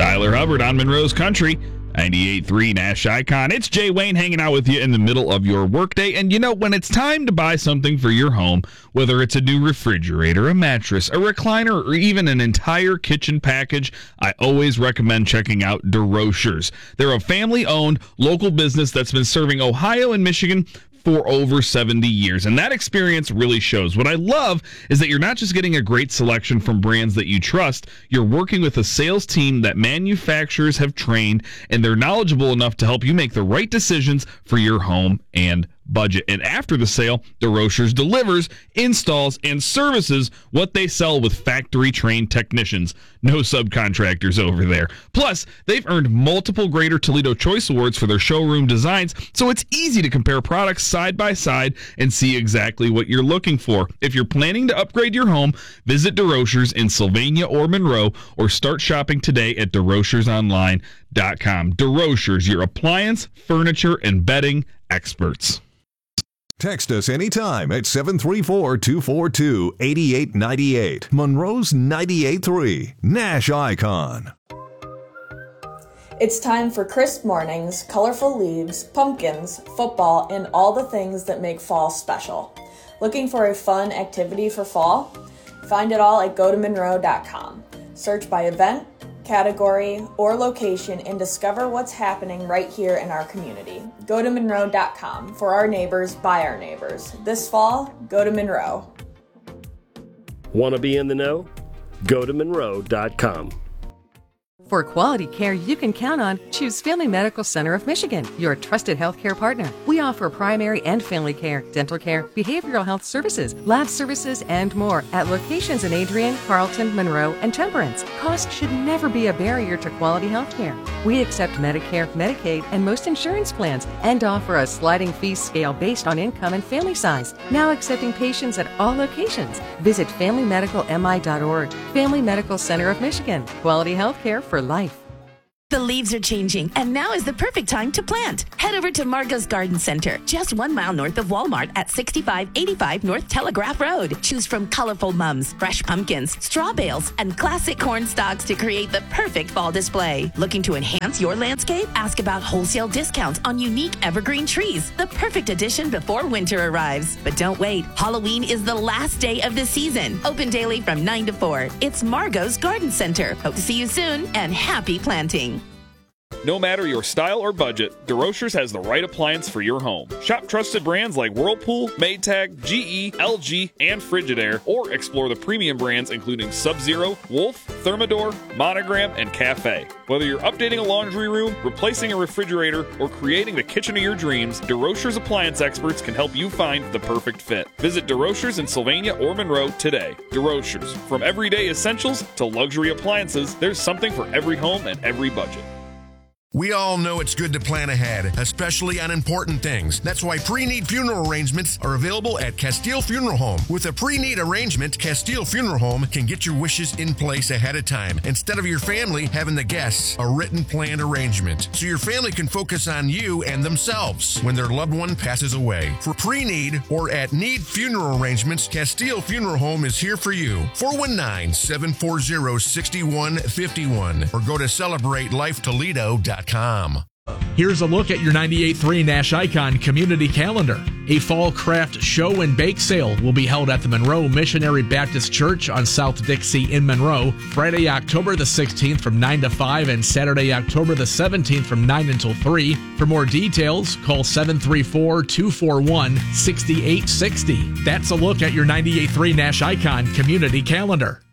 Tyler Hubbard on Monroe's Country, 98.3 Nash Icon. It's Jay Wayne hanging out with you in the middle of your workday. And you know, when it's time to buy something for your home, whether it's a new refrigerator, a mattress, a recliner, or even an entire kitchen package, I always recommend checking out DeRochers. They're a family-owned local business that's been serving Ohio and Michigan for over 70 years, and that experience really shows. What I love is that you're not just getting a great selection from brands that you trust, you're working with a sales team that manufacturers have trained, and they're knowledgeable enough to help you make the right decisions for your home and budget. And after the sale, DeRochers delivers, installs, and services what they sell with factory-trained technicians. No subcontractors over there. Plus, they've earned multiple Greater Toledo Choice Awards for their showroom designs, so it's easy to compare products side by side and see exactly what you're looking for. If you're planning to upgrade your home, visit DeRochers in Sylvania or Monroe, or start shopping today at DeRochersOnline.com. DeRochers, your appliance, furniture, and bedding experts. Text us anytime at 734-242-8898. Monroe's 98.3 Nash Icon. It's time for crisp mornings, colorful leaves, pumpkins, football, and all the things that make fall special. Looking for a fun activity for fall? Find it all at gotomonroe.com. Search by event, category, or location and discover what's happening right here in our community. Go to Monroe.com. For our neighbors, by our neighbors. This fall, go to Monroe. Want to be in the know? Go to Monroe.com. For quality care you can count on, choose Family Medical Center of Michigan, your trusted healthcare partner. We offer primary and family care, dental care, behavioral health services, lab services, and more at locations in Adrian, Carlton, Monroe, and Temperance. Cost should never be a barrier to quality healthcare. We accept Medicare, Medicaid, and most insurance plans, and offer a sliding fee scale based on income and family size. Now accepting patients at all locations. Visit FamilyMedicalMI.org. Family Medical Center of Michigan. Quality healthcare for life. The leaves are changing, and now is the perfect time to plant. Head over to Margot's Garden Center, just 1 mile north of Walmart at 6585 North Telegraph Road. Choose from colorful mums, fresh pumpkins, straw bales, and classic corn stalks to create the perfect fall display. Looking to enhance your landscape? Ask about wholesale discounts on unique evergreen trees, the perfect addition before winter arrives. But don't wait. Halloween is the last day of the season. Open daily from 9 to 4. It's Margot's Garden Center. Hope to see you soon, and happy planting. No matter your style or budget, DeRochers has the right appliance for your home. Shop trusted brands like Whirlpool, Maytag, GE, LG, and Frigidaire, or explore the premium brands including Sub-Zero, Wolf, Thermador, Monogram, and Cafe. Whether you're updating a laundry room, replacing a refrigerator, or creating the kitchen of your dreams, DeRochers appliance experts can help you find the perfect fit. Visit DeRochers in Sylvania or Monroe today. DeRochers, from everyday essentials to luxury appliances, there's something for every home and every budget. We all know it's good to plan ahead, especially on important things. That's why pre-need funeral arrangements are available at Castile Funeral Home. With a pre-need arrangement, Castile Funeral Home can get your wishes in place ahead of time, instead of your family having the guests a written planned arrangement, so your family can focus on you and themselves when their loved one passes away. For pre-need or at need funeral arrangements, Castile Funeral Home is here for you. 419-740-6151 or go to CelebrateLifeToledo.com. Here's a look at your 98.3 Nash Icon community calendar. A fall craft show and bake sale will be held at the Monroe Missionary Baptist Church on South Dixie in Monroe, Friday, October the 16th from 9 to 5 and Saturday, October the 17th from 9 until 3. For more details, call 734-241-6860. That's a look at your 98.3 Nash Icon community calendar.